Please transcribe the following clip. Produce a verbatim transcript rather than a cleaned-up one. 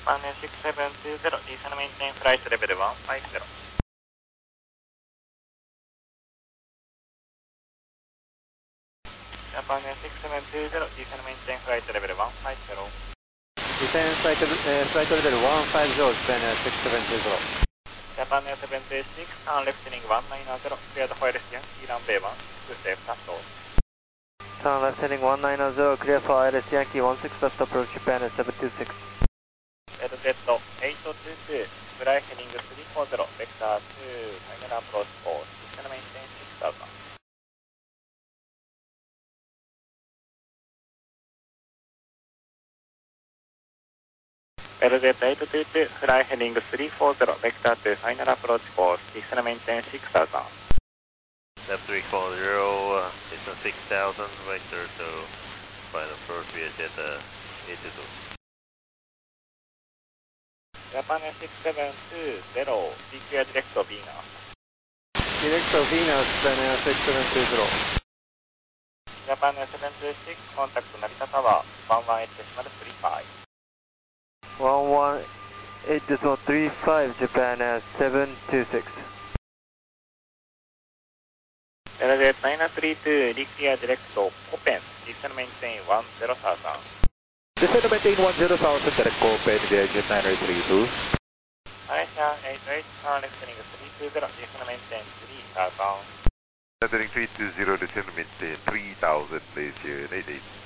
Japan six seven two zero, Decent maintain flight level one five zero. Japan six seven two zero, Decent maintain flight level one five zero. Descend flight, uh, flight level one five zero, Japan six seven two zero. Japan seven two six, turn left heading one nine zero, cleared for L S Yankee runway one six, safe touchdown. Turn left heading one nine zero, clear for L S Yankee one six, left approach Japan seven two six. L Z eight two two, fly heading three four zero, vector two, final approach four, descend maintain six thousand. L Z eight two two, fly heading three four zero, vector two, final approach four, descend maintain six thousand. Left three four zero, uh, distance six thousand, vector to final approach via jet uh, eight two two. Japan six seven two zero, declare direct to Venus. Direct to Venus, Japan six seven two zero. Japan seven two six, contact Narita Tower, one one eight decimal three five. one one eight decimal three five, Japan seven two six. L Z nine three two, declare direct to Copen, descend maintain one zero thousand. Descend maintain one zero thousand, direct Copen via jet nine three two. Malaysia eight eight, turn left heading three two zero, descend maintain three thousand. Heading three two zero, descend maintain three thousand, please, here, eight eight.